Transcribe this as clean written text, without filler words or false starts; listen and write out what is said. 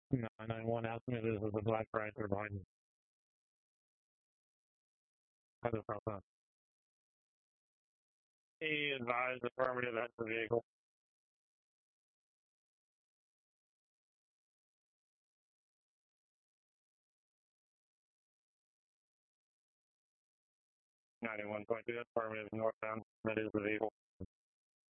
991 estimate is a black Chrysler behind you. Other front on. He advised affirmative, that's the vehicle. 91.2, affirmative, northbound, that is the vehicle.